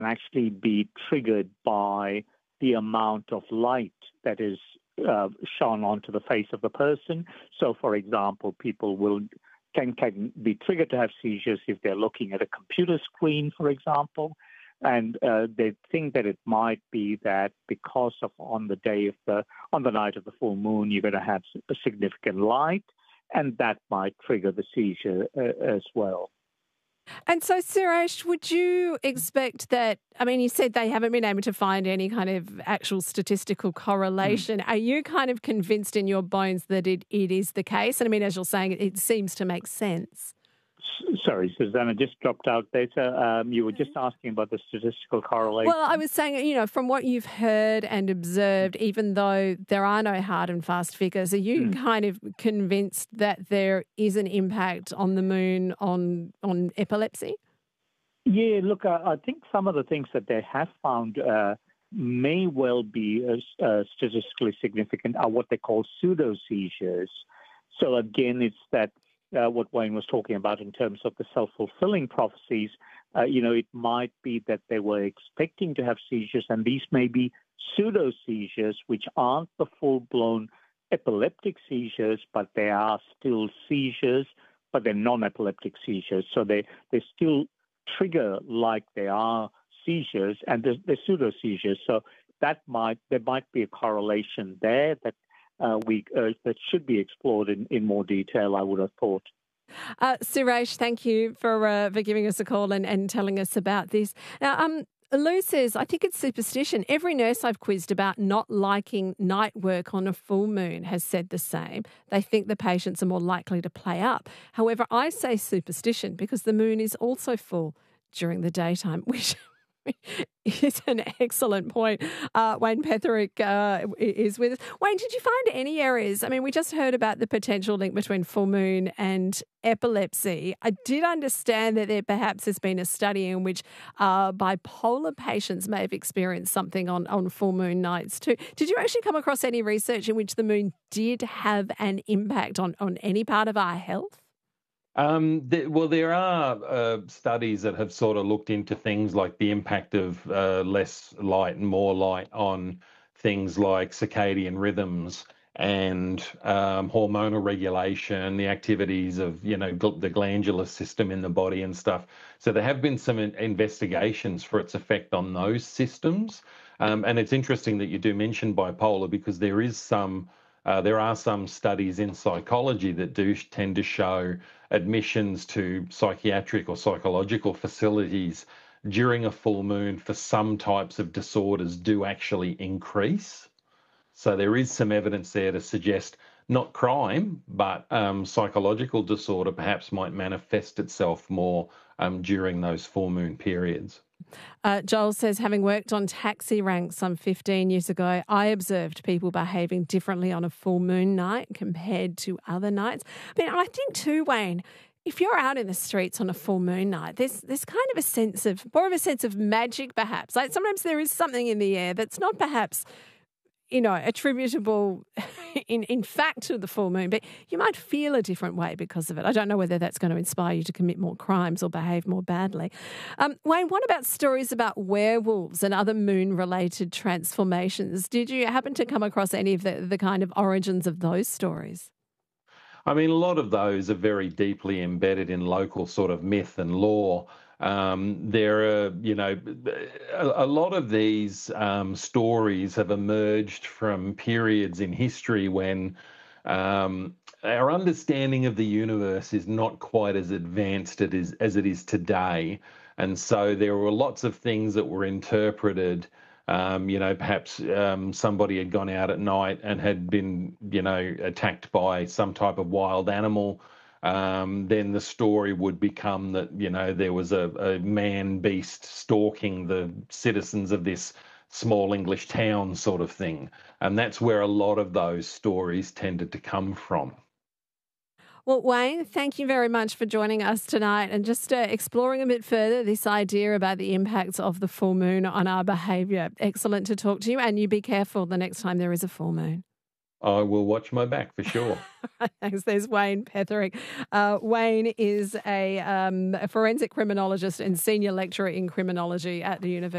can actually be triggered by the amount of light that is shone onto the face of the person. So, for example, people can be triggered to have seizures if they're looking at a computer screen, for example, and they think that it might be that because of on the night of the full moon, you're going to have a significant light, and that might trigger the seizure as well. And so, Suresh, would you expect that, I mean, you said they haven't been able to find any kind of actual statistical correlation. Are you kind of convinced in your bones that it is the case? And I mean, as you're saying, it seems to make sense. Sorry, Susanna, just dropped out there. So, you were just asking about the statistical correlation. Well, I was saying, from what you've heard and observed, even though there are no hard and fast figures, are you kind of convinced that there is an impact on the moon on epilepsy? Yeah, look, I think some of the things that they have found may well be statistically significant are what they call pseudo-seizures. So again, it's that what Wayne was talking about in terms of the self-fulfilling prophecies. It might be that they were expecting to have seizures, and these may be pseudo-seizures, which aren't the full-blown epileptic seizures, but they are still seizures, but they're non-epileptic seizures. So they still trigger like they are seizures, and they're pseudo-seizures. So there might be a correlation there that that should be explored in more detail, I would have thought. Suresh, thank you for giving us a call and telling us about this. Now, Lou says, I think it's superstition. Every nurse I've quizzed about not liking night work on a full moon has said the same. They think the patients are more likely to play up. However, I say superstition because the moon is also full during the daytime, which is an excellent point. Wayne Petherick is with us. Wayne, did you find any areas? I mean, we just heard about the potential link between full moon and epilepsy. I did understand that there perhaps has been a study in which bipolar patients may have experienced something on full moon nights too. Did you actually come across any research in which the moon did have an impact on any part of our health? There are studies that have sort of looked into things like the impact of less light and more light on things like circadian rhythms and hormonal regulation, the activities of, the glandular system in the body and stuff. So there have been some investigations for its effect on those systems. And it's interesting that you do mention bipolar because there are some studies in psychology that do tend to show admissions to psychiatric or psychological facilities during a full moon for some types of disorders do actually increase. So there is some evidence there to suggest not crime, but psychological disorder perhaps might manifest itself more during those full moon periods. Joel says, having worked on taxi ranks some 15 years ago, I observed people behaving differently on a full moon night compared to other nights. I mean, I think too, Wayne, if you're out in the streets on a full moon night, there's kind of more of a sense of magic perhaps. Like sometimes there is something in the air that's not perhaps, attributable in fact to the full moon, but you might feel a different way because of it. I don't know whether that's going to inspire you to commit more crimes or behave more badly. Wayne, what about stories about werewolves and other moon-related transformations? Did you happen to come across any of the kind of origins of those stories? I mean, a lot of those are very deeply embedded in local sort of myth and lore. There are, a lot of these stories have emerged from periods in history when our understanding of the universe is not quite as advanced as it is today. And so there were lots of things that were interpreted. Perhaps somebody had gone out at night and had been, attacked by some type of wild animal. Then the story would become that, there was a man-beast stalking the citizens of this small English town sort of thing. And that's where a lot of those stories tended to come from. Well, Wayne, thank you very much for joining us tonight and just exploring a bit further this idea about the impacts of the full moon on our behaviour. Excellent to talk to you, and you be careful the next time there is a full moon. I will watch my back for sure. Thanks. There's Wayne Petherick. Wayne is a forensic criminologist and senior lecturer in criminology at the University